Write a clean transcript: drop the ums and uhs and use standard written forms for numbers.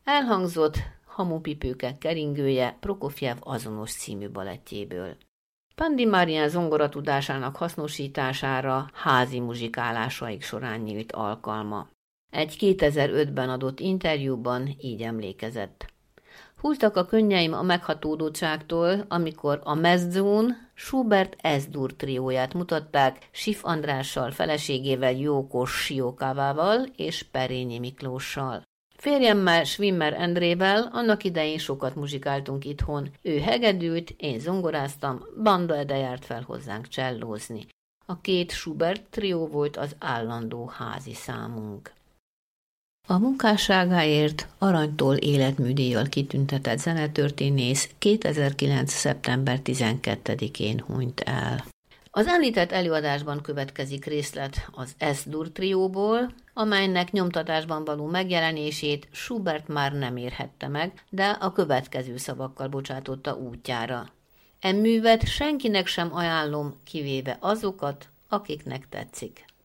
Elhangzott Hamupipőkek keringője Prokofjev azonos című balettjéből. Pandimárján zongoratudásának hasznosítására házi muzsikálásaik során nyílt alkalma. Egy 2005-ben adott interjúban így emlékezett. Húztak a könnyeim a meghatódottságtól, amikor a mezzón Schubert S-dur trióját mutatták Sif Andrással, feleségével Jókos Siókávával és Perényi Miklóssal. Férjemmel, Schwimmer Endrével annak idején sokat muzsikáltunk itthon. Ő hegedült, én zongoráztam, Banda Ede járt fel hozzánk csellózni. A két Schubert trió volt az állandó házi számunk. A munkásságáért aranytól életműdíjjal kitüntetett zenetörténész 2009. szeptember 12-én hunyt el. Az említett előadásban következik részlet az S-dur trióból, amelynek nyomtatásban való megjelenését Schubert már nem érhette meg, de a következő szavakkal bocsátotta útjára. E művet senkinek sem ajánlom, kivéve azokat, akiknek tetszik.